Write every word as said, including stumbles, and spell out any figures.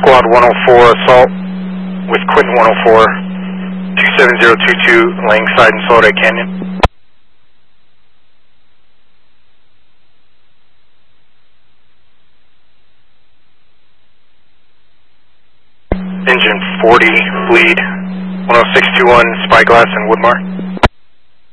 Squad one oh four assault with Quinton one oh four, two seven zero two two, laying side in Solid Canyon. Engine forty, bleed, one oh six two one, Spyglass and Woodmar.